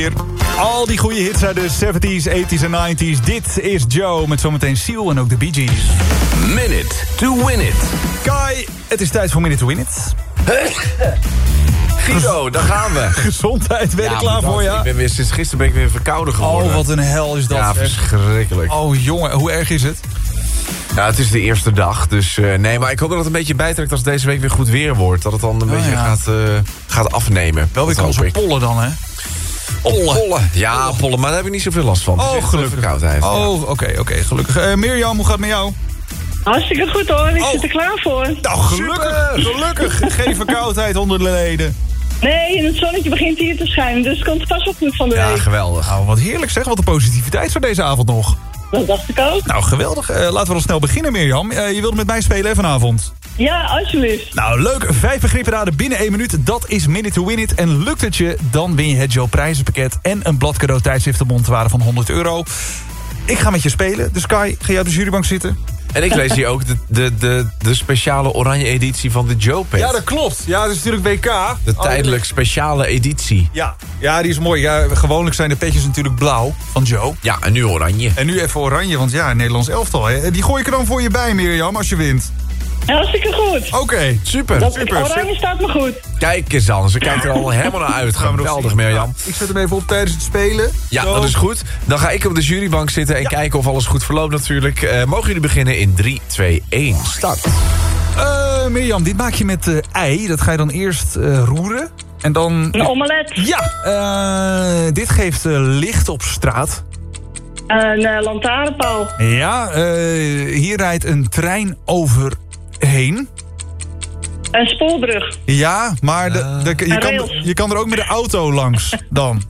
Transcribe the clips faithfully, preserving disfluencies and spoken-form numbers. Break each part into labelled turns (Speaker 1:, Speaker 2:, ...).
Speaker 1: Al die goede hits uit de zeventies, tachtiger en negentiger. Dit is Joe met zometeen Seal en ook de Bee Gees.
Speaker 2: Minute to win it.
Speaker 1: Kai, het is tijd voor Minute to win it.
Speaker 2: Guido, daar gaan we.
Speaker 1: Gezondheid, ben je
Speaker 2: Ja,
Speaker 1: er klaar
Speaker 2: bedankt.
Speaker 1: voor, ja?
Speaker 2: Ik ben weer, sinds gisteren ben ik weer verkouden geworden.
Speaker 1: Oh, wat een hel is dat.
Speaker 2: Ja,
Speaker 1: zeg.
Speaker 2: verschrikkelijk.
Speaker 1: Oh, jongen, hoe erg is het?
Speaker 2: Ja, het is de eerste dag, dus uh, nee, maar ik hoop dat het een beetje bijtrekt als deze week weer goed weer wordt. Dat het dan een
Speaker 1: Oh,
Speaker 2: beetje
Speaker 1: ja.
Speaker 2: gaat, uh, gaat afnemen.
Speaker 1: Wel weer
Speaker 2: Dat
Speaker 1: kans
Speaker 2: hoop
Speaker 1: op
Speaker 2: ik.
Speaker 1: pollen dan, hè?
Speaker 2: Pollen. pollen. Ja, pollen, maar daar heb ik niet zoveel last van. Het is
Speaker 1: Oh,
Speaker 2: echt
Speaker 1: gelukkig.
Speaker 2: verkoudheid.
Speaker 1: Oh, oké, oké, okay, okay, gelukkig. Uh, Mirjam, hoe gaat het met jou?
Speaker 3: Hartstikke goed hoor, ik
Speaker 1: Oh.
Speaker 3: zit er klaar voor.
Speaker 1: Nou, gelukkig, gelukkig. Geen verkoudheid onder de leden.
Speaker 3: Nee, en het zonnetje begint hier te schijnen, dus het komt vast wel goed van de
Speaker 2: Ja,
Speaker 3: week.
Speaker 2: geweldig.
Speaker 1: Nou, wat heerlijk zeg, wat een positiviteit voor deze avond nog.
Speaker 3: Dat dacht ik ook.
Speaker 1: Nou, geweldig. Uh, laten we dan snel beginnen, Mirjam. Uh, je wilde met mij spelen hè, vanavond.
Speaker 3: Ja, alsjeblieft.
Speaker 1: Nou, leuk. Vijf begrippen raden binnen één minuut. Dat is Minute to Win It. En lukt het je, dan win je het Joe prijzenpakket en een blad cadeau tijdschrift de mond waarde van honderd euro. Ik ga met je spelen. Dus Kai, ga jij op de jurybank zitten?
Speaker 2: En ik lees hier ook de, de, de, de speciale oranje editie van de Joe Pet.
Speaker 1: Ja, dat klopt. Ja, dat is natuurlijk W K.
Speaker 2: De tijdelijk speciale editie.
Speaker 1: Ja, ja, die is mooi. Ja, gewoonlijk zijn de petjes natuurlijk blauw van Joe.
Speaker 2: Ja, en nu oranje.
Speaker 1: En nu even oranje, want ja, Nederlands elftal. Hè. Die gooi ik er dan voor je bij, Mirjam, als je wint.
Speaker 3: Hartstikke goed.
Speaker 1: Oké, okay.
Speaker 2: Super.
Speaker 3: Dat
Speaker 1: super.
Speaker 3: oranje staat me goed.
Speaker 2: Kijk eens dan, ze kijkt er al helemaal naar uit.
Speaker 1: Gaan we nog
Speaker 2: Geweldig,
Speaker 1: zien.
Speaker 2: Mirjam.
Speaker 1: Ik zet hem even op tijdens het spelen.
Speaker 2: Ja,
Speaker 1: Zo.
Speaker 2: dat is goed. Dan ga ik op de jurybank zitten en
Speaker 1: Ja.
Speaker 2: kijken of alles goed verloopt natuurlijk. Uh, mogen jullie beginnen in drie, twee, één. Start.
Speaker 1: Uh, Mirjam, dit maak je met uh, ei. Dat ga je dan eerst uh, roeren. En dan...
Speaker 3: Een omelet.
Speaker 1: Ja, uh, dit geeft uh, licht op straat.
Speaker 3: Een uh, lantaarnpaal.
Speaker 1: Ja, uh, hier rijdt een trein overheen.
Speaker 3: Een spoorbrug.
Speaker 1: Ja, maar de, de, je,
Speaker 3: Een
Speaker 1: kan,
Speaker 3: rails.
Speaker 1: je kan er ook met de auto langs dan.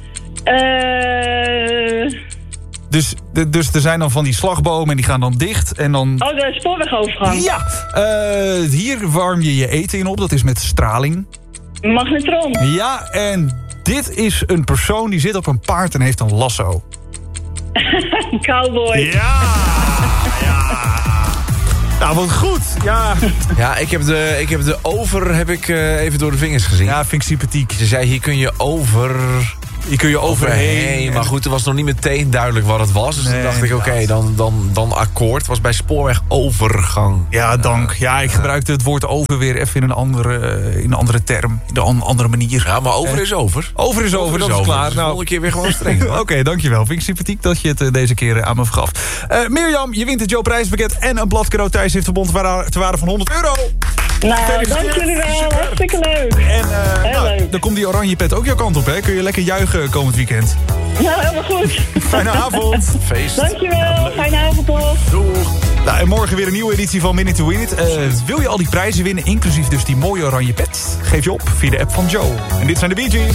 Speaker 3: Eh...
Speaker 1: Dus, de, dus er zijn dan van die slagbomen en die gaan dan dicht. En dan...
Speaker 3: Oh, de spoorwegovergang.
Speaker 1: Ja, uh, hier warm je je eten in op. Dat is met straling.
Speaker 3: Magnetron.
Speaker 1: Ja, en dit is een persoon die zit op een paard en heeft een lasso.
Speaker 3: Cowboy.
Speaker 1: Ja, ja. Nou, wat goed. Ja,
Speaker 2: Ja, ik heb de, ik heb de over heb ik, uh, even door de vingers gezien.
Speaker 1: ja vind ik sympathiek.
Speaker 2: Ze zei, hier kun je over...
Speaker 1: Hier kun je overheen.
Speaker 2: overheen. Maar goed, er was nog niet meteen duidelijk wat het was. Dus
Speaker 1: Nee,
Speaker 2: toen dacht ik, oké,
Speaker 1: inderdaad.
Speaker 2: dan, dan, dan akkoord. Was bij spoorwegovergang.
Speaker 1: Ja, dank. Ja, ik gebruikte het woord over weer even in een andere, in een andere term. In een andere manier.
Speaker 2: Ja, maar over is over.
Speaker 1: Over is over, dat is klaar.
Speaker 2: Dus de
Speaker 1: Nou,
Speaker 2: volgende keer weer gewoon streng.
Speaker 1: Oké, okay, dankjewel. Vind ik sympathiek dat je het uh, deze keer uh, aan me vergaf. Uh, Mirjam, je wint het Joe prijzenpakket en een blad cadeau tijdschrift verbond te waarde van honderd euro.
Speaker 3: Nou, dank jullie wel. Hartstikke leuk.
Speaker 1: En uh,
Speaker 3: Heel
Speaker 1: nou,
Speaker 3: leuk.
Speaker 1: dan komt die oranje pet ook jouw kant op, hè? Kun je lekker juichen komend weekend.
Speaker 3: Nou, helemaal goed.
Speaker 1: Fijne avond.
Speaker 2: Feest.
Speaker 3: Dankjewel. Fijne avond nog.
Speaker 1: Doeg. Nou, en morgen weer een nieuwe editie van Minute to Win It. Uh, wil je al die prijzen winnen, inclusief dus die mooie oranje pet? Geef je op via de app van Joe. En dit zijn de Bee Gees.